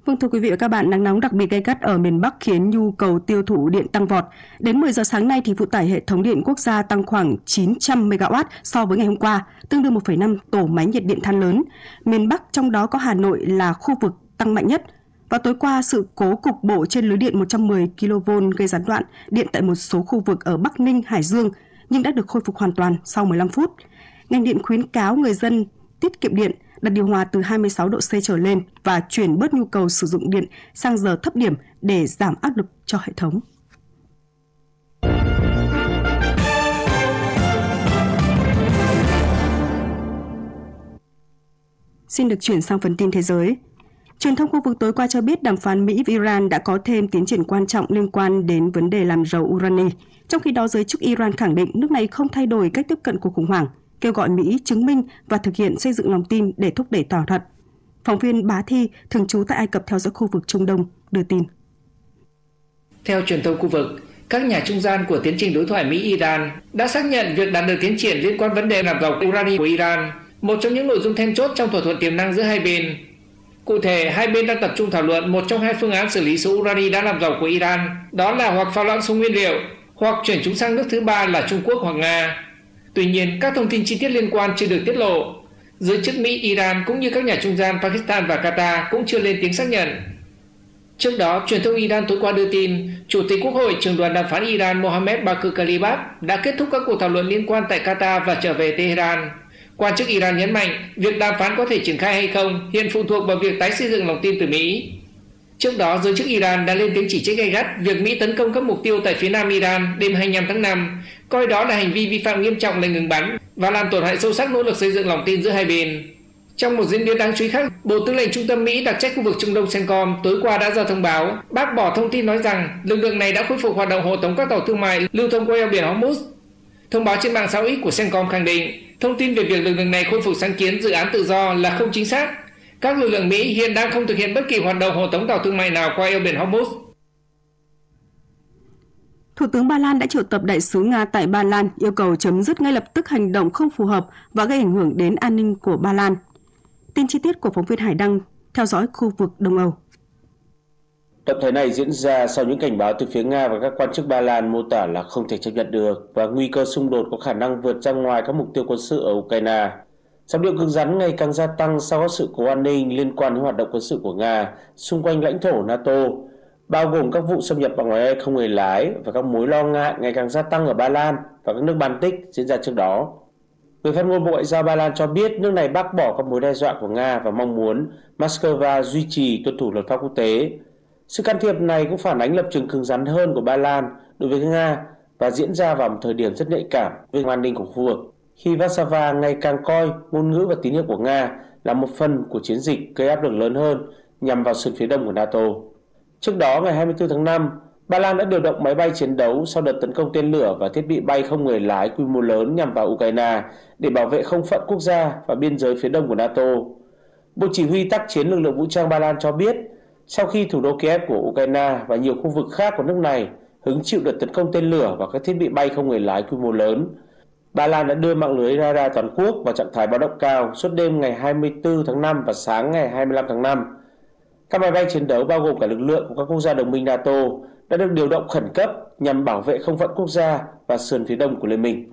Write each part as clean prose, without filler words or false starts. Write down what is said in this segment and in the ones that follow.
Vâng, thưa quý vị và các bạn, nắng nóng đặc biệt gay gắt ở miền Bắc khiến nhu cầu tiêu thụ điện tăng vọt. Đến 10 giờ sáng nay thì phụ tải hệ thống điện quốc gia tăng khoảng 900 MW so với ngày hôm qua, tương đương 1,5 tổ máy nhiệt điện than lớn. Miền Bắc trong đó có Hà Nội là khu vực tăng mạnh nhất. Và tối qua, sự cố cục bộ trên lưới điện 110 kV gây gián đoạn điện tại một số khu vực ở Bắc Ninh, Hải Dương, nhưng đã được khôi phục hoàn toàn sau 15 phút. Ngành điện khuyến cáo người dân tiết kiệm điện, đặt điều hòa từ 26 độ C trở lên và chuyển bớt nhu cầu sử dụng điện sang giờ thấp điểm để giảm áp lực cho hệ thống. Xin được chuyển sang phần tin thế giới. Truyền thông khu vực tối qua cho biết đàm phán Mỹ và Iran đã có thêm tiến triển quan trọng liên quan đến vấn đề làm dầu urani. Trong khi đó, giới chức Iran khẳng định nước này không thay đổi cách tiếp cận cuộc khủng hoảng, kêu gọi Mỹ chứng minh và thực hiện xây dựng lòng tin để thúc đẩy thỏa thuận. Phóng viên Bá Thi, thường trú tại Ai Cập theo dõi khu vực Trung Đông, đưa tin. Theo truyền thông khu vực, các nhà trung gian của tiến trình đối thoại Mỹ-Iran đã xác nhận việc đạt được tiến triển liên quan vấn đề làm giàu urani của Iran, một trong những nội dung then chốt trong thỏa thuận tiềm năng giữa hai bên. Cụ thể, hai bên đang tập trung thảo luận một trong hai phương án xử lý số urani đã làm giàu của Iran, đó là hoặc pha loãng số nguyên liệu, hoặc chuyển chúng sang nước thứ ba là Trung Quốc hoặc Nga. Tuy nhiên, các thông tin chi tiết liên quan chưa được tiết lộ. Giới chức Mỹ, Iran cũng như các nhà trung gian Pakistan và Qatar cũng chưa lên tiếng xác nhận. Trước đó, truyền thông Iran tối qua đưa tin, Chủ tịch Quốc hội trưởng đoàn đàm phán Iran Mohammad Bagher Khalibaf đã kết thúc các cuộc thảo luận liên quan tại Qatar và trở về Tehran. Quan chức Iran nhấn mạnh, việc đàm phán có thể triển khai hay không hiện phụ thuộc vào việc tái xây dựng lòng tin từ Mỹ. Trước đó, giới chức Iran đã lên tiếng chỉ trích gay gắt việc Mỹ tấn công các mục tiêu tại phía nam Iran đêm 25 tháng 5, coi đó là hành vi vi phạm nghiêm trọng lệnh ngừng bắn và làm tổn hại sâu sắc nỗ lực xây dựng lòng tin giữa hai bên. Trong một diễn biến đáng chú ý khác, Bộ Tư lệnh Trung tâm Mỹ đặc trách khu vực Trung Đông CENTCOM tối qua đã ra thông báo bác bỏ thông tin nói rằng lực lượng này đã khôi phục hoạt động hộ tống các tàu thương mại lưu thông qua eo biển Hormuz. Thông báo trên mạng xã hội của CENTCOM khẳng định thông tin về việc lực lượng này khôi phục sáng kiến dự án tự do là không chính xác. Các lực lượng Mỹ hiện đang không thực hiện bất kỳ hoạt động hộ tống tàu thương mại nào qua eo biển Hormuz. Thủ tướng Ba Lan đã triệu tập đại sứ Nga tại Ba Lan, yêu cầu chấm dứt ngay lập tức hành động không phù hợp và gây ảnh hưởng đến an ninh của Ba Lan. Tin chi tiết của phóng viên Hải Đăng theo dõi khu vực Đông Âu. Động thái này diễn ra sau những cảnh báo từ phía Nga và các quan chức Ba Lan mô tả là không thể chấp nhận được và nguy cơ xung đột có khả năng vượt ra ngoài các mục tiêu quân sự ở Ukraine. Giọng điệu cứng rắn ngày càng gia tăng sau các sự cố an ninh liên quan đến hoạt động quân sự của Nga xung quanh lãnh thổ NATO, bao gồm các vụ xâm nhập bằng máy bay không người lái và các mối lo ngại ngày càng gia tăng ở Ba Lan và các nước Baltic diễn ra trước đó. Người phát ngôn Bộ Ngoại giao Ba Lan cho biết nước này bác bỏ các mối đe dọa của Nga và mong muốn Moscow duy trì tuân thủ luật pháp quốc tế. Sự can thiệp này cũng phản ánh lập trường cứng rắn hơn của Ba Lan đối với Nga và diễn ra vào một thời điểm rất nhạy cảm với an ninh của khu vực, khi Warsaw ngày càng coi ngôn ngữ và tín hiệu của Nga là một phần của chiến dịch gây áp lực lớn hơn nhằm vào sườn phía đông của NATO. Trước đó, ngày 24 tháng 5, Ba Lan đã điều động máy bay chiến đấu sau đợt tấn công tên lửa và thiết bị bay không người lái quy mô lớn nhằm vào Ukraine để bảo vệ không phận quốc gia và biên giới phía đông của NATO. Bộ Chỉ huy tác chiến lực lượng vũ trang Ba Lan cho biết, sau khi thủ đô Kiev của Ukraine và nhiều khu vực khác của nước này hứng chịu đợt tấn công tên lửa và các thiết bị bay không người lái quy mô lớn, Ba Lan đã đưa mạng lưới radar toàn quốc vào trạng thái báo động cao suốt đêm ngày 24 tháng 5 và sáng ngày 25 tháng 5. Các máy bay chiến đấu bao gồm cả lực lượng của các quốc gia đồng minh NATO đã được điều động khẩn cấp nhằm bảo vệ không phận quốc gia và sườn phía đông của Liên minh.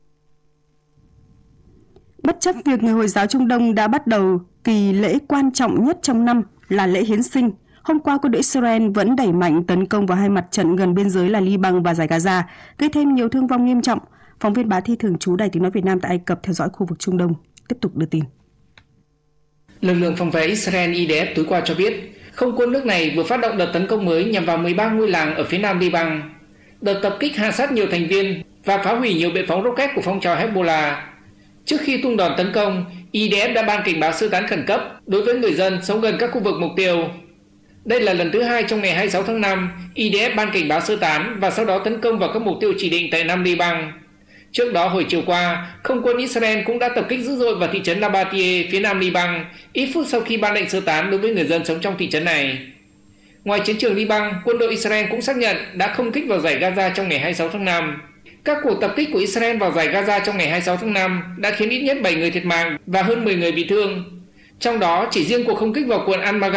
Bất chấp việc người Hồi giáo Trung Đông đã bắt đầu kỳ lễ quan trọng nhất trong năm là lễ Hiến sinh, hôm qua quân đội Israel vẫn đẩy mạnh tấn công vào hai mặt trận gần biên giới là Liban và Dải Gaza, gây thêm nhiều thương vong nghiêm trọng. Phóng viên Bá Thi thường trú Đài Tiếng nói Việt Nam tại Ai Cập theo dõi khu vực Trung Đông tiếp tục đưa tin. Lực lượng phòng vệ Israel IDF tối qua cho biết, không quân nước này vừa phát động đợt tấn công mới nhằm vào 13 ngôi làng ở phía nam Liban. Đợt tập kích hạ sát nhiều thành viên và phá hủy nhiều bệ phóng rocket của phong trào Hezbollah. Trước khi tung đòn tấn công, IDF đã ban cảnh báo sơ tán khẩn cấp đối với người dân sống gần các khu vực mục tiêu. Đây là lần thứ hai trong ngày 26 tháng 5, IDF ban cảnh báo sơ tán và sau đó tấn công vào các mục tiêu chỉ định tại Nam Liban. Trước đó hồi chiều qua, không quân Israel cũng đã tập kích dữ dội vào thị trấn Nabatie phía nam Liban, ít phút sau khi ban lệnh sơ tán đối với người dân sống trong thị trấn này. Ngoài chiến trường Liban, quân đội Israel cũng xác nhận đã không kích vào Dải Gaza trong ngày 26 tháng 5. Các cuộc tập kích của Israel vào Dải Gaza trong ngày 26 tháng 5 đã khiến ít nhất 7 người thiệt mạng và hơn 10 người bị thương. Trong đó, chỉ riêng cuộc không kích vào quận Al-Maghazi